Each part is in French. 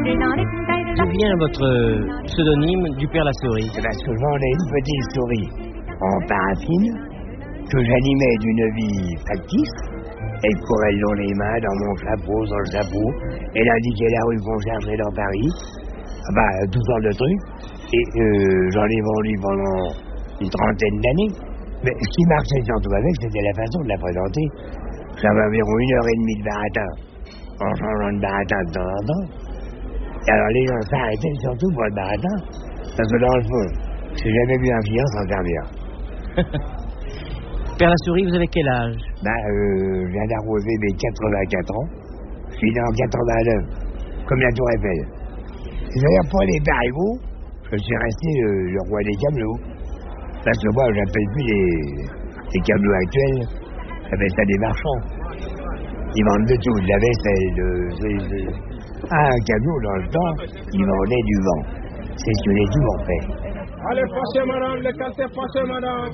D'où vient votre pseudonyme du Père la Souris? Parce que je vendais une petite souris en paraffine que j'animais d'une vie factice. Elle courait le long des mains, dans mon chapeau, dans le chapeau. Elle indiquait la rue qu'on cherchait dans Paris. Enfin, toutes sortes de trucs. Et j'en ai vendu pendant une trentaine d'années. Mais ce qui marchait surtout avec, c'était la façon de la présenter. J'avais environ 1h30 de baratin, en changeant de baratin de temps en temps. Et alors les gens s'arrêtaient surtout pour le baratin. Parce que dans le fond, j'ai jamais vu un client s'en servir. Père la Souris, vous avez quel âge? Je viens d'arriver mes 84 ans. Je suis né en 89, comme la Tour Eiffel. C'est d'ailleurs pour les parigots, je suis resté le roi des camelots. Parce que moi, j'appelle plus les camelots actuels, j'appelle ça des marchands. Ils vendent de tout, de la vaisselle, un camelot dans le temps, il vendait du vent. C'est ce que les tout ont fait. Allez, passez madame, le café, passez madame.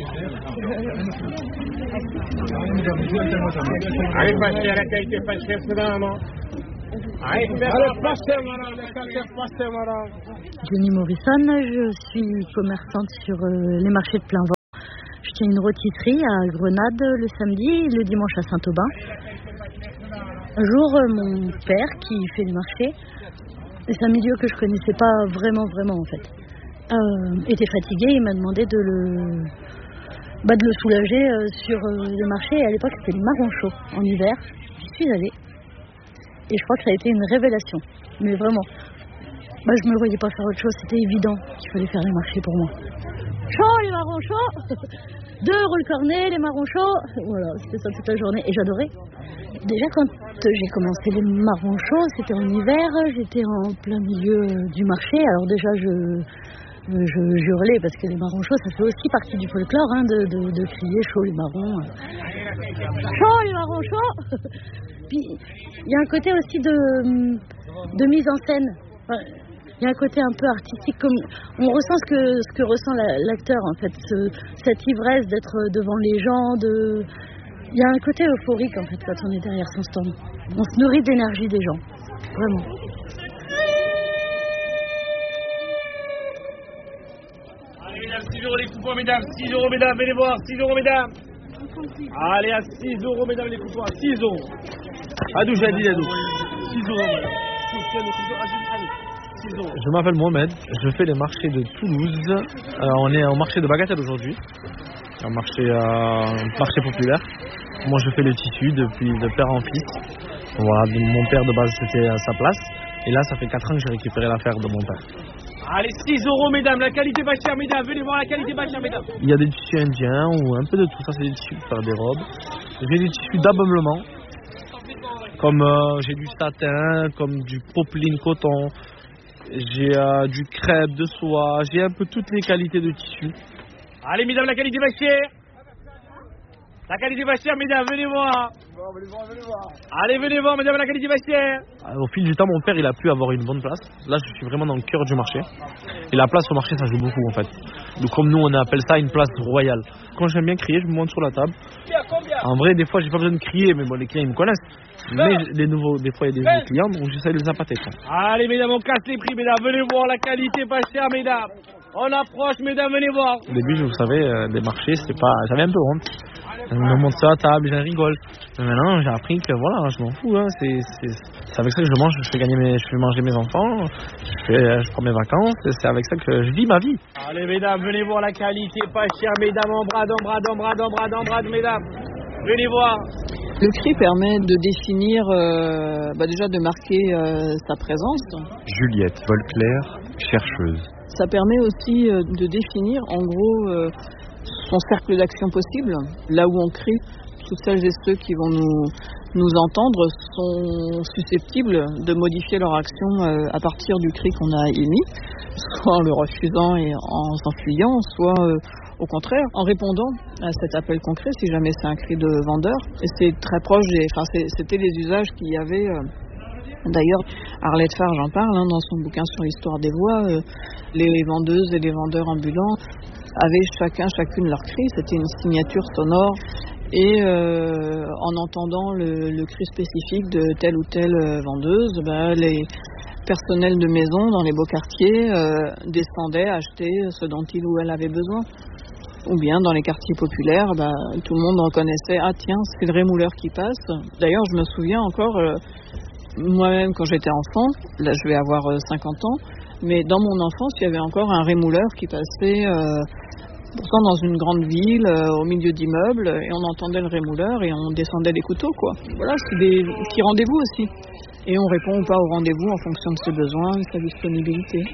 Allez, passez à la qualité, passez madame. Allez, passez madame, le café, passez madame. Jenny Morrison, je suis commerçante sur les marchés de plein vent. Je tiens une rôtisserie à Grenade le samedi et le dimanche à Saint-Aubin. Un jour, mon père, qui fait le marché, c'est un milieu que je connaissais pas vraiment en fait, était fatigué. Il m'a demandé de le soulager sur le marché. Et à l'époque, c'était les marrons chauds en hiver. J'y suis allée. Et je crois que ça a été une révélation. Mais vraiment, je me voyais pas faire autre chose. C'était évident qu'il fallait faire les marchés pour moi. Chaud, les marrons chauds. 2 euros le cornet, les marrons chauds. Voilà, c'était ça toute la journée. Et j'adorais. Déjà, quand j'ai commencé les marrons chauds, c'était en hiver. J'étais en plein milieu du marché. Alors déjà, je hurlais parce que les marrons chauds, ça fait aussi partie du folklore, hein, de crier chaud les marrons. Chaud les marrons chauds. Puis, il y a un côté aussi de mise en scène. Enfin, il y a un côté un peu artistique, comme on ressent ce que ressent l'acteur en fait, cette ivresse d'être devant les gens, il y a un côté euphorique en fait quand on est derrière son stand. On se nourrit de l'énergie des gens, vraiment. Allez mesdames, 6 euros les coupons mesdames, 6 euros mesdames, venez voir, 6 euros mesdames. Allez à 6 euros mesdames les coupons, 6 euros. Adou, j'ai dit Adou. 6 euros madame. Je m'appelle Mohamed, je fais les marchés de Toulouse. On est au marché de Bagatelle aujourd'hui, un marché populaire. Moi je fais le tissu depuis de père en fils. Voilà, mon père de base c'était à sa place. Et là ça fait 4 ans que j'ai récupéré l'affaire de mon père. Allez, 6 euros mesdames, la qualité pas chère mesdames, venez voir la qualité pas chère mesdames. Il y a des tissus indiens ou un peu de tout ça, c'est des tissus pour faire des robes. J'ai des tissus d'ameublement, comme j'ai du satin, comme du popeline coton. J'ai du crêpe, de soie, j'ai un peu toutes les qualités de tissu. Allez mesdames, la qualité va chère. La qualité va chère mesdames, venez voir. Allez, venez voir mesdames, la qualité va chère. Au fil du temps, mon père il a pu avoir une bonne place. Là je suis vraiment dans le cœur du marché. Et la place au marché ça joue beaucoup en fait. Donc comme nous on appelle ça une place royale. Quand j'aime bien crier, je me monte sur la table. En vrai des fois j'ai pas besoin de crier, mais bon les clients ils me connaissent. Mais des fois il y a des nouveaux clients, donc j'essaie de les appâter. Allez mesdames, on casse les prix mesdames, venez voir la qualité pas chère mesdames. On approche mesdames, venez voir. Au début vous savez, des marchés j'avais un peu honte. Je me monte sur la table, j'en rigole. Mais maintenant j'ai appris que voilà, je m'en fous. Hein. C'est avec ça que je mange, je fais manger mes enfants, je prends mes vacances, c'est avec ça que je vis ma vie. Allez mesdames, venez voir la qualité pas chère mesdames, embrade mesdames. Venez voir. Le cri permet de définir, déjà de marquer sa présence. Juliette Volclair, chercheuse. Ça permet aussi de définir en gros son cercle d'action possible, là où on crie. Toutes celles et ceux qui vont nous entendre sont susceptibles de modifier leur action à partir du cri qu'on a émis, soit en le refusant et en s'enfuyant, soit au contraire en répondant à cet appel concret si jamais c'est un cri de vendeur. Et c'est très proche c'était les usages qu'il y avait. D'ailleurs, Arlette Farge en parle dans son bouquin sur l'histoire des voix. Les vendeuses et les vendeurs ambulants avaient chacune leur cri. C'était une signature sonore. Et en entendant le cri spécifique de telle ou telle vendeuse, personnel de maison dans les beaux quartiers descendait acheter ce dont il ou elle avait besoin. Ou bien dans les quartiers populaires, tout le monde reconnaissait « Ah tiens, c'est le rémouleur qui passe ». D'ailleurs, je me souviens encore, moi-même quand j'étais enfant, là je vais avoir 50 ans, mais dans mon enfance, il y avait encore un rémouleur qui passait, pourtant dans une grande ville, au milieu d'immeubles, et on entendait le rémouleur et on descendait les couteaux, quoi. Voilà, c'est des petits rendez-vous aussi. Et on répond ou pas au rendez-vous en fonction de ses besoins et de sa disponibilité.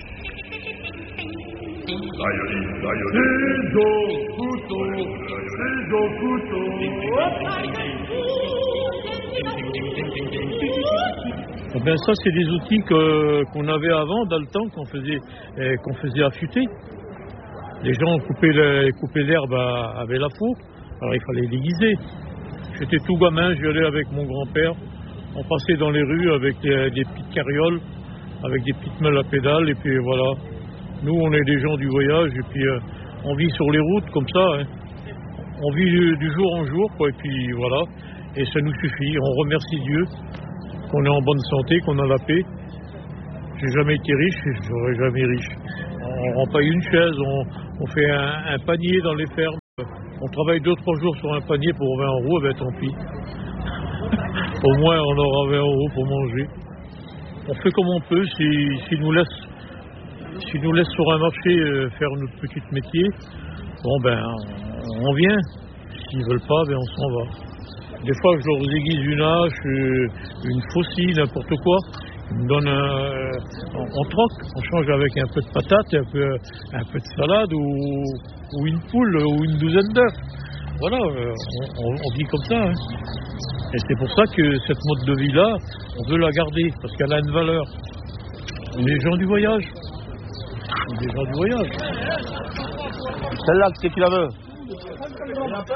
Ben ça, c'est des outils qu'on avait avant, dans le temps, qu'on faisait affûter. Les gens coupaient l'herbe avec la faux, alors il fallait l'aiguiser. J'étais tout gamin, j'y allais avec mon grand-père. On passait dans les rues avec des petites carrioles, avec des petites meules à pédales, et puis voilà. Nous, on est des gens du voyage, et puis on vit sur les routes comme ça. Hein. On vit du jour en jour, quoi, et puis voilà. Et ça nous suffit. On remercie Dieu qu'on est en bonne santé, qu'on a la paix. J'ai jamais été riche, et je serai jamais riche. On rend pas une chaise, on fait un panier dans les fermes. On travaille 2-3 jours sur un panier pour 20 €, ben tant pis. Au moins, on aura 20 € pour manger. On fait comme on peut, s'ils nous laissent sur un marché faire notre petit métier, bon ben on vient. S'ils veulent pas, ben on s'en va. Des fois je leur aiguise une hache, une faucille, n'importe quoi. Ils me donnent on troque, on change avec un peu de patates, un peu de salade ou une poule ou une douzaine d'œufs. Voilà, on vit comme ça. Hein. Et c'est pour ça que cette mode de vie-là, on veut la garder, parce qu'elle a une valeur. Les gens du voyage. Des gens du voyage. Celle-là, c'est qui la veut? Il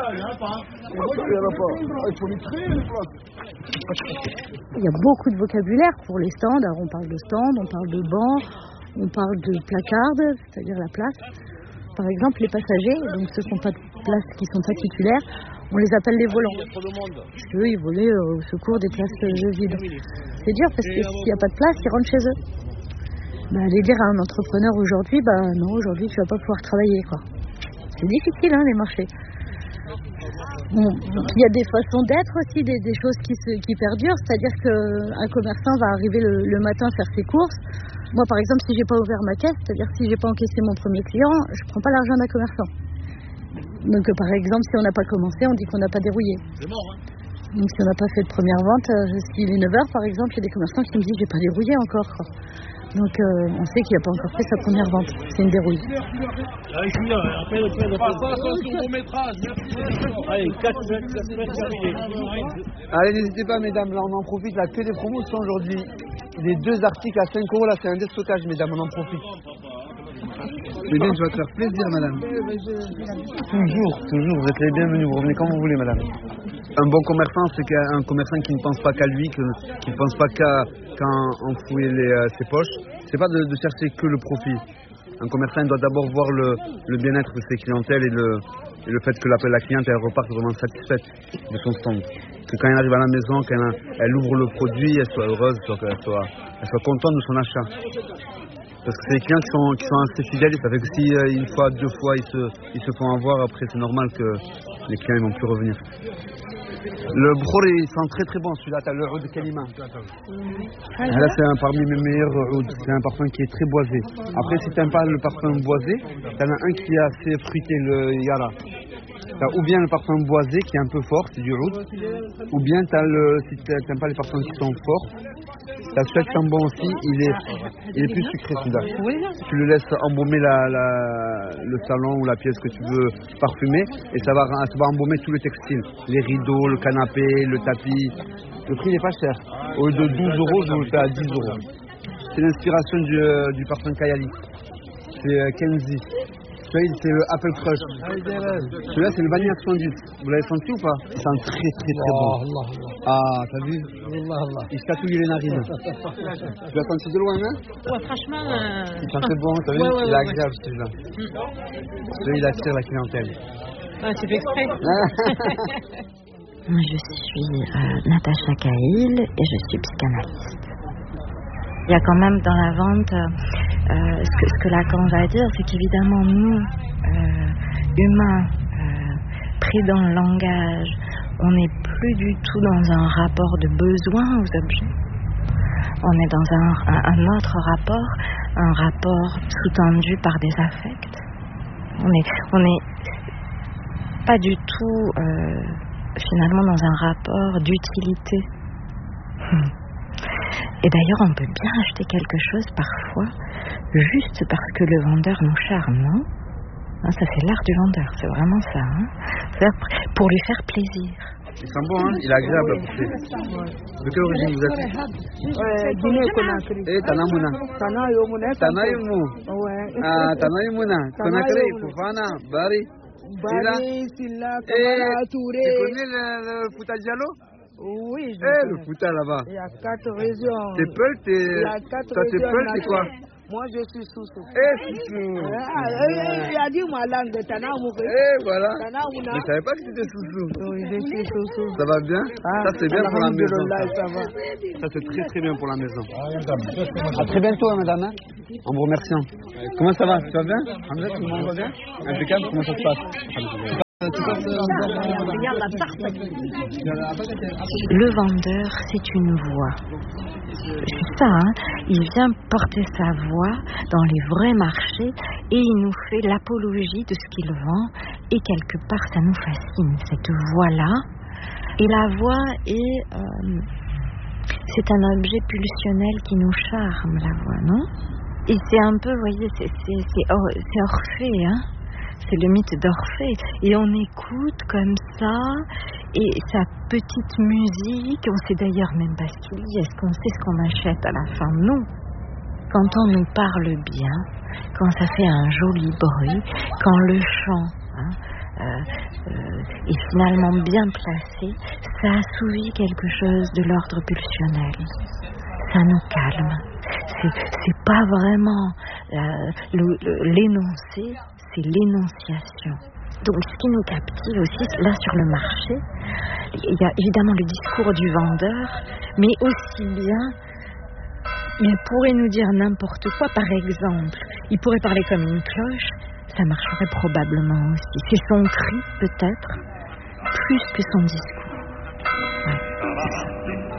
y a beaucoup de vocabulaire pour les stands. Alors on parle de stand, on parle de banc, on parle de placarde, c'est-à-dire la place. Par exemple, les passagers, donc ceux qui n'ont pas de place, qui sont pas titulaires, on les appelle les volants. Parce qu'eux, ils volaient au secours des places vides. C'est dur parce que s'il n'y a pas de place, ils rentrent chez eux. Aller dire à un entrepreneur aujourd'hui, non, aujourd'hui tu vas pas pouvoir travailler, quoi. C'est difficile, hein, les marchés. Bon, il y a des façons d'être aussi, des choses qui perdurent, c'est-à-dire qu'un commerçant va arriver le matin faire ses courses. Moi, par exemple, si j'ai pas ouvert ma caisse, c'est-à-dire si j'ai pas encaissé mon premier client, je prends pas l'argent d'un commerçant. Donc, par exemple, si on n'a pas commencé, on dit qu'on n'a pas dérouillé. C'est mort, hein. Donc, si on n'a pas fait de première vente, s'il est 9h, par exemple, il y a des commerçants qui me disent j'ai pas dérouillé encore, quoi. Donc on sait qu'il n'a pas encore fait sa première vente. C'est une dérouille. Allez, Allez, 4 mètres terminés. Allez, n'hésitez pas, mesdames, là on en profite, là que des promotions aujourd'hui. Les 2 articles à 5 €, là c'est un déstockage, mesdames, on en profite. C'est bien, je vais te faire plaisir, madame. Toujours, vous êtes les bienvenus, vous revenez quand vous voulez, madame. Un bon commerçant, c'est un commerçant qui ne pense pas qu'à lui, qui ne pense pas qu'à enfouir ses poches. C'est pas de chercher que le profit. Un commerçant il doit d'abord voir le bien-être de ses clientèles et le fait que la cliente elle reparte vraiment satisfaite de son stand. Que quand elle arrive à la maison, quand elle ouvre le produit, elle soit heureuse, qu'elle soit contente de son achat. Parce que c'est les clients qui sont assez fidèles, ça fait que si une fois, 2 fois ils se font avoir, après c'est normal que les clients ne vont plus revenir. Le bror il sent très très bon celui-là, t'as le oud Kalima. Là c'est parmi mes meilleurs oud, c'est un parfum qui est très boisé. Après si t'aimes pas le parfum boisé, t'en as un qui est assez fruité, le Yara. T'as ou bien le parfum boisé qui est un peu fort, c'est du oud, ou bien si t'aimes pas les parfums qui sont forts, t'as celui-là qui sent bon aussi, il est plus sucré celui-là. Tu le laisses embaumer le salon ou la pièce que tu veux parfumer et ça va embaumer tous les textiles, les rideaux, le canapé, le tapis. Le prix n'est pas cher. Au lieu de 12 €, je vous le fais à 10 €. C'est l'inspiration du parfum Kayali. C'est Kenzie. Celui-là, c'est le Apple Crush. Celui-là, c'est le Vanilla 70. Vous l'avez senti ou pas? Il sent très très très bon. Ah, t'as vu? Il chatouille les narines. Tu l'as senti de loin, hein? Ouais, franchement. Il sentait bon, t'as vu? Il est agréable celui-là. Celui-là, il attire la clientèle. Ah, tu fais exprès. Je suis Natacha Cahill et je suis psychanalyste. Il y a quand même dans la vente, ce que Lacan va dire, c'est qu'évidemment nous, humains, pris dans le langage, on n'est plus du tout dans un rapport de besoin aux objets. On est dans un autre rapport, un rapport sous-tendu par des affects. On est pas du tout finalement dans un rapport d'utilité. Et d'ailleurs, on peut bien acheter quelque chose parfois juste parce que le vendeur nous charme, non ? Ça, c'est l'art du vendeur, c'est vraiment ça. C'est pour lui faire plaisir. Il sent bon, il est agréable à bouffer. De quelle origine vous êtes ? Guinée-Conakry. Tanamuna. Tanayumu. Tanayumuna. Conakry, Fofana, Bari. Silla, Tu connais le Fouta Diallo ? Oui, le Fouta là-bas. Il y a 4 régions. T'es Peul, c'est quoi ? Moi, je suis Soussou. Soussou. Il a dit ma langue, Tanamou. Voilà. Je ne savais pas que c'était Soussou. Oui, je suis Soussou. Ça va bien ? Ça, c'est bien pour la maison. Ça va. Ça, c'est très très bien pour la maison. À très bientôt, madame. En vous remerciant. Comment ça va ? Tu vas bien ? Hamza, tout le monde va bien ? Impeccable, comment ça se passe ? Le vendeur, c'est une voix. C'est ça, il vient porter sa voix dans les vrais marchés et il nous fait l'apologie de ce qu'il vend et quelque part ça nous fascine, cette voix-là. Et la voix c'est un objet pulsionnel qui nous charme, la voix, non ? Et c'est un peu, vous voyez, c'est Orphée, c'est le mythe d'Orphée. Et on écoute comme ça, et sa petite musique, on sait d'ailleurs même pas ce qu'il dit, est-ce qu'on sait ce qu'on achète à la fin ? Non. Quand on nous parle bien, quand ça fait un joli bruit, quand le chant est finalement bien placé, ça assouvit quelque chose de l'ordre pulsionnel. Ça nous calme. C'est pas vraiment l'énoncé, c'est l'énonciation. Donc ce qui nous captive aussi, là sur le marché, il y a évidemment le discours du vendeur, mais aussi bien, il pourrait nous dire n'importe quoi, par exemple. Il pourrait parler comme une cloche, ça marcherait probablement aussi. C'est son cri peut-être, plus que son discours. Ouais, c'est ça.